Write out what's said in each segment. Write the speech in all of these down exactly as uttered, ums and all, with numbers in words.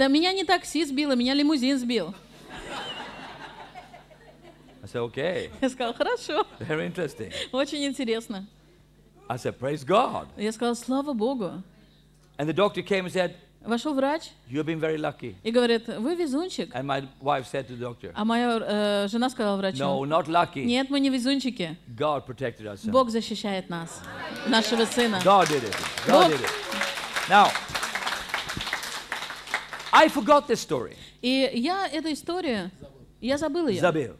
Да меня не такси сбило, меня лимузин сбил. I said, okay, Я сказал, хорошо, very interesting. очень интересно. I said, praise God. Я сказал, слава Богу. And the doctor came and said, Вошел врач you've been very lucky. и говорит, вы везунчик. And my wife said to the doctor, А моя э, жена сказала врачу, no, not lucky. нет, мы не везунчики. God protected us. son. Бог защищает нас, нашего сына. God did it. God Бог- did it. Now, I forgot this story. И я эту историю, я забыл ее. Zabil.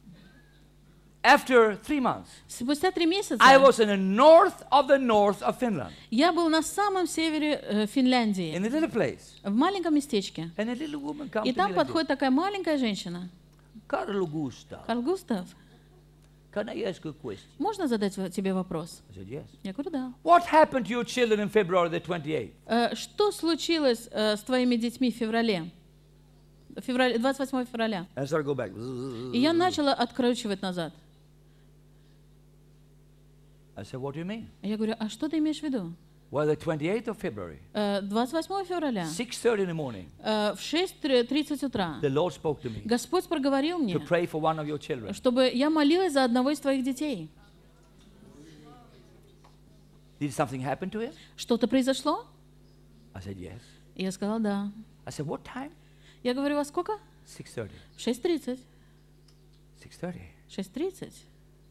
After three months, Спустя три месяца I was in the north of the north of Finland, я был на самом севере э, Финляндии, in a little place. в маленьком местечке. And a little woman comes И to там me like подходит такая маленькая женщина. this. Karl Gustav, Карл Густав, can I ask you a question? можно задать в- тебе вопрос? I said, yes. Я говорю, да. What happened to your children in February the twenty-eighth? Э, что случилось э, с твоими детьми в феврале? В феврале, двадцать восьмого февраля. And I started to go back. И я начала откручивать назад. I said, what do you mean? Я говорю, а что ты имеешь в виду? Well, the twenty-eighth of February, Э, двадцать восьмого февраля six thirty in the morning, э, в шесть тридцать утра the Lord spoke to me Господь проговорил мне, to pray for one of your children. чтобы я молилась за одного из твоих детей. Did something happen to him? Что-то произошло? I said, yes. И я сказала, да. I said, what time? Я говорю, во сколько? six thirty. В шесть тридцать. six thirty. шесть тридцать.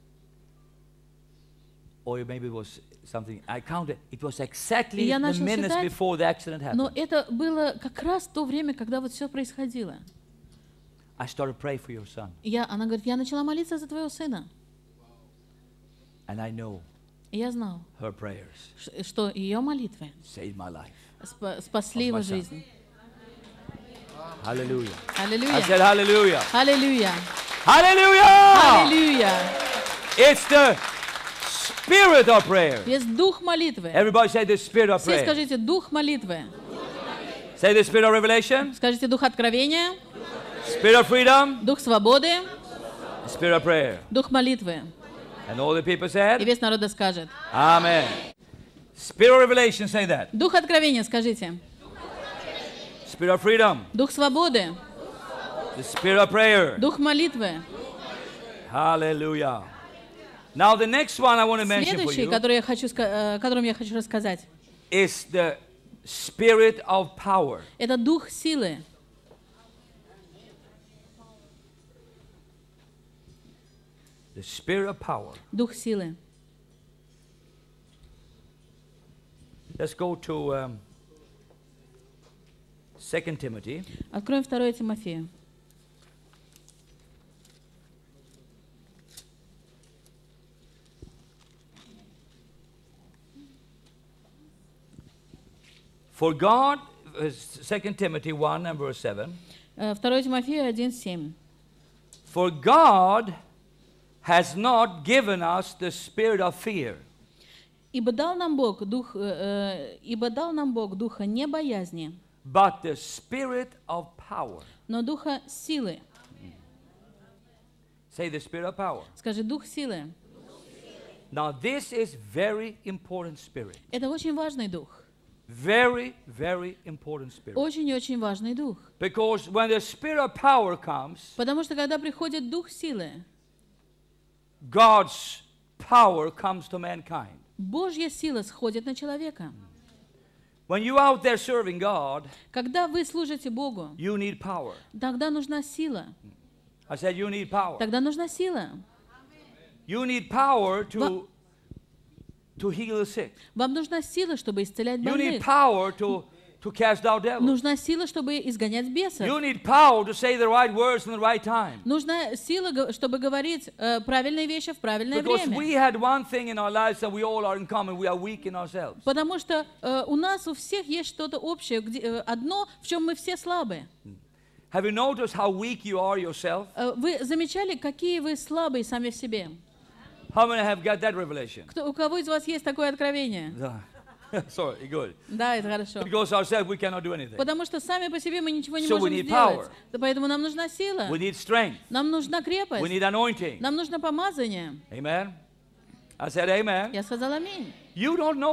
Or maybe it was something, I counted, it was exactly И я the начал minutes считать, before the accident Но happened. это было как раз то время, когда вот все происходило. I started to pray for your son. И я, она говорит, я начала молиться за твоего сына. And I know И я знал, her prayers ш- что ее молитвы saved my life. спа- спасли его Of my son. жизнь. Hallelujah. I Аллилуйя. said hallelujah. Аллилуйя. Hallelujah! Аллилуйя. It's the spirit of prayer. Есть дух молитвы. Everybody say the spirit of Все prayer. скажите дух молитвы. Say the spirit of revelation, Скажите дух откровения, spirit of freedom, дух свободы, spirit of prayer. дух молитвы. And all the people И said, весь народ да скажет. Amen. Spirit of revelation, say that. Дух откровения, скажите. Spirit of freedom, Дух свободы, the spirit of prayer. дух молитвы. Hallelujah. Now the next one I want to mention for Следующий, you который я хочу, ска- э, которым я хочу рассказать, is the spirit of power. это дух силы. The spirit of power. Дух силы. Let's go to um, Second Timothy. Откроем второе Тимофею. For God, uh, Second Timothy one and verse seven. Э, второе Тимофею один семь. For God has not given us the spirit of fear, Ибо дал нам Бог дух, э, э, ибо дал нам Бог духа не боязни, but the spirit of power. но духа силы. Say the spirit of power. Скажи, дух силы. Now this is very important spirit. Это очень важный дух. Very, very important spirit. Очень-очень важный дух. Because when the spirit of power comes, Потому что когда приходит дух силы, God's power comes to mankind. Божья сила сходит на человека. When you're out there serving God, Когда вы служите Богу, you need power. тогда нужна сила. I said you need power. Тогда нужна сила. You need power to, to heal the sick. Вам нужна сила, чтобы исцелять You need больных. power to, to cast out devils. Нужна сила, чтобы изгонять бесов. You need power to say the right words in the right time. Нужна сила, г- чтобы говорить э, правильные вещи в правильное Because время. we had one thing in our lives that we all are in common. We are weak in ourselves. Потому что э, у нас у всех есть что-то общее, где, э, одно, в чем мы все слабы. Have you noticed how weak you are yourself? Э, вы замечали, какие вы слабые сами в себе? How many have got that revelation? Кто, у кого из вас есть такое откровение? Sorry, good. Да, это хорошо. Because ourselves we cannot do anything. Потому что сами по себе мы ничего не So we можем need сделать. power. Да поэтому нам нужна сила. We need strength. Нам нужна We крепость. need anointing. Нам нужно помазание. Amen. I said amen. Я сказала аминь. You don't know how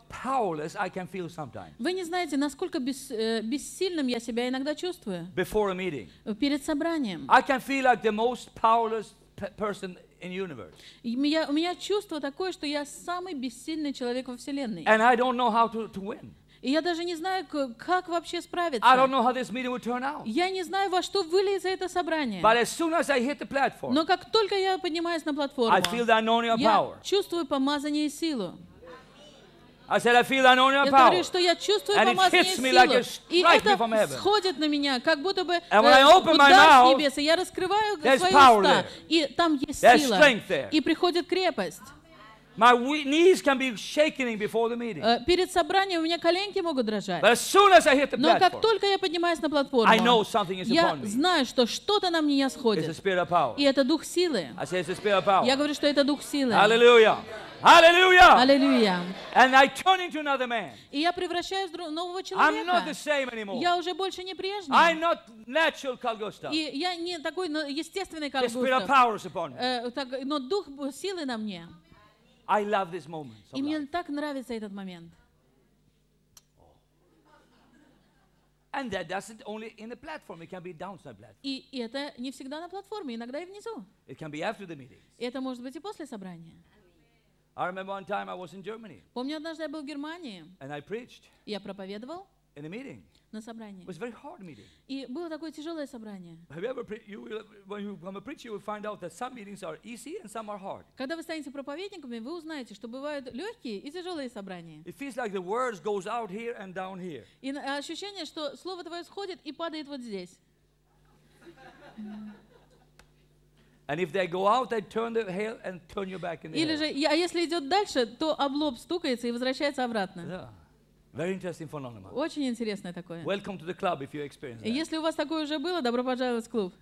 powerless I can feel sometimes Вы не знаете, насколько бес- э, бессильным я себя иногда чувствую before a meeting. перед собранием. I can feel like the most powerless pe- person in the universe. И меня- у меня чувство такое, что я самый бессильный человек во Вселенной. And I don't know how to, to win. И я даже не знаю, к- как вообще I don't справиться. know how this meeting will turn out. Я не знаю, во что выльется это собрание. But as soon as I hit the platform, Но как только я поднимаюсь на платформу, I feel the anointing of я power. чувствую помазание и силу. I said, I feel the anointing Я of говорю, power. что я чувствую And it помазание и hits me like a силу. И strike me from это heaven. сходит на меня, как будто бы And when э, I open my удар с mouth, небес, и я раскрываю there's свои power уста, there. и там есть There's сила. strength there. И приходит крепость. My we- knees can be shaking before the meeting. Э, Перед собранием у меня коленки могут дрожать. But as soon as I hit the Но как platform, только я поднимаюсь на I know платформу, something is я upon me. знаю, что что-то на меня It's the сходит. spirit of power. И это дух силы. I say it's the spirit of power. Я говорю, что это дух силы. Hallelujah. Hallelujah. Аллилуйя. And I turn into another man. И я превращаюсь в дру- нового I'm not человека. the same anymore. Я уже больше не I'm прежний. not natural Carl Gustav. И я не такой ну, естественный, как The spirit of Густав. power is upon me. Э, так- но дух б- силы на мне. I love this moment. И мне так нравится этот момент. And that doesn't only in the platform. It can be downside platform. И, и это не всегда на платформе, иногда и внизу. It can be after the meetings. И это может быть и после собрания. I remember one time I was in Germany Помню, однажды я был в Германии, and I preached и я проповедовал in a meeting. на собрании. It was a very hard meeting. И было такое тяжелое собрание. Have you ever pre- you will, when you become a preacher, you will find out that some meetings are easy and some are hard. Когда вы станете проповедниками, вы узнаете, что бывают легкие и тяжелые собрания. It feels like the words goes out here and down here. И на- ощущение, что слово твое сходит и падает вот здесь. And if they go out, they turn the hail and turn you back in the Или hail. же, и- а если идет дальше, то об лоб стукается и возвращается обратно. Yeah. Very interesting phenomenon. Очень интересное такое. Welcome to the club if you experience И that. если у вас такое уже было, добро пожаловать в клуб.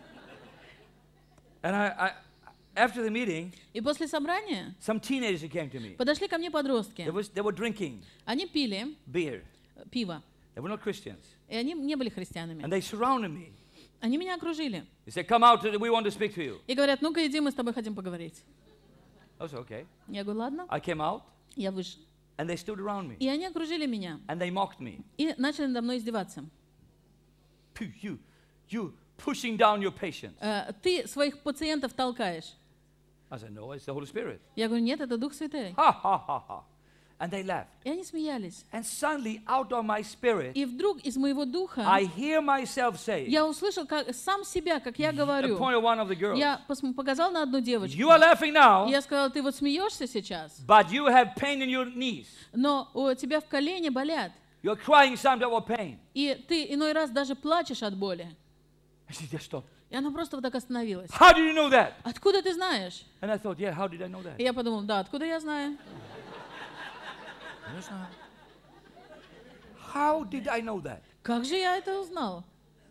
And I, I, after the meeting, И после собрания some teenagers came to me. подошли ко мне подростки. They, was, they were drinking Они пили beer. э, пиво. They were not Christians. И они не были христианами. And they surrounded me. Они меня окружили. They said, come out, we want to speak to you. И говорят, ну-ка иди, мы с тобой хотим поговорить. I was okay. Я говорю, ладно. I came out Я вышел. and they stood around me И они окружили меня. and they mocked me. И начали надо мной издеваться. Phew, You, you pushing down your patients. Э, Ты своих пациентов толкаешь. I said, no, it's the Holy Spirit. Я говорю, нет, это Дух Святой. Ha ha ha ha. And they laughed. И они смеялись. And suddenly, out of my spirit, И вдруг из моего духа I hear myself say, я услышал как, сам себя, как я I говорю. pointed one of the girls. Я пос- показал на одну девочку. You are laughing now, И я сказала, ты вот смеешься сейчас, but you have pain in your knees. но у тебя в колене болят. You're crying some type of pain. И ты иной раз даже плачешь от боли. And she just stopped. И она просто вот так остановилась. How do you know that? Откуда ты знаешь? And I thought, yeah, how did I know that? И я подумал, да, откуда я знаю? Yes, uh, How did I know that? Как же я это узнал?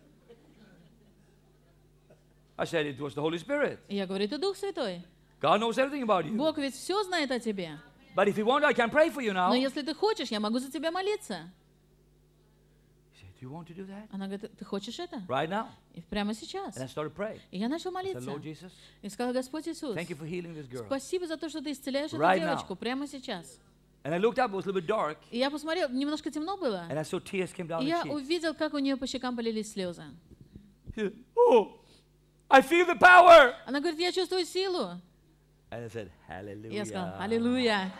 I said it was the Holy Spirit. И я говорю, это Дух Святой. God knows everything about you. Бог ведь все знает о тебе. But if you want, I can pray for you now. Но He если ты хочешь, я могу за тебя молиться. said, do you want to do that? Она говорит, ты хочешь это? Right now. И прямо сейчас. And I started praying. И я начал I said, молиться. Lord Jesus, И сказал, Господь Иисус, thank you for healing this girl. спасибо за то, что ты исцеляешь эту Right now. девочку прямо сейчас. And I looked up, it was a little bit dark, И я посмотрел, немножко темно было. and I saw tears came down И her я cheeks. увидел, как у нее по щекам полились слезы. She said, oh, I feel the power. Она говорит, я чувствую силу. And I said, И я сказал, hallelujah. аллилуйя.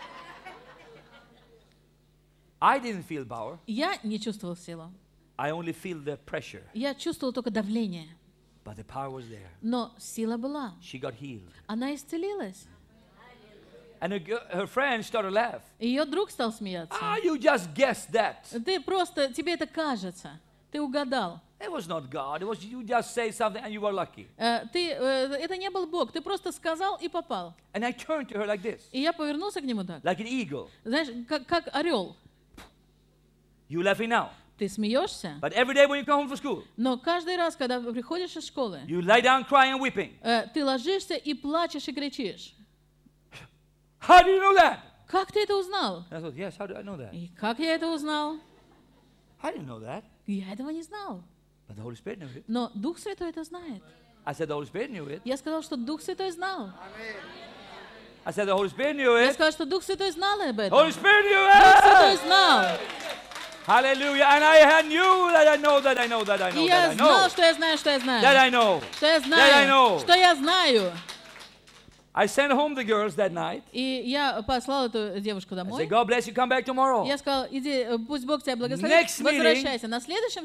I didn't feel power. Я не чувствовал силу. I only feel the pressure. Я чувствовал только давление. But the power was there. Но сила была. She got healed. Она исцелилась. And her, girl- her friends started to laugh. Ее друг стал смеяться. Ah, you just guessed that. Ты просто, тебе это кажется. Ты угадал. It was not God. It was you just say something and you were lucky. Э, Ты, э, это не был Бог. Ты просто сказал и попал. And I turned to her like this, И я повернулся к нему так. like an eagle. Знаешь, как, как орел. You laughing now. Ты смеешься, But every day when you come home from school, но каждый раз, когда приходишь из школы, you lie down crying and weeping. э, ты ложишься и плачешь и кричишь. How do you know that? Как ты это узнал? And I thought, yes, how do I know that? И как я это узнал? I didn't know that. Я этого не знал. But the Holy Spirit knew it. Но Дух Святой это знает. I said the Holy Spirit knew it. Я сказал, что Дух Святой знал. I said the Holy Spirit knew Я it. сказала, что Дух Святой знал об этом. Holy Spirit knew Дух Святой it. знал. Hallelujah. And I had knew that I know that I know that I know И that я I знал, know что я знаю, что я that знаю. I know. Что я That I know. знаю. Что я знаю. I sent home the girls that night. И я послал эту девушку I said, домой. God bless you. Come back tomorrow. Я сказал, иди, э, пусть Бог тебя благословит, Next meeting- возвращайся. На следующем